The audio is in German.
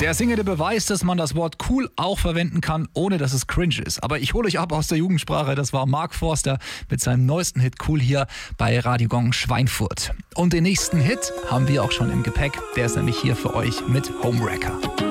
Der singende Beweis, dass man das Wort cool auch verwenden kann, ohne dass es cringe ist. Aber ich hole euch ab aus der Jugendsprache. Das war Mark Forster mit seinem neuesten Hit Cool hier bei Radio Gong Schweinfurt. Und den nächsten Hit haben wir auch schon im Gepäck. Der ist nämlich hier für euch mit Homewrecker.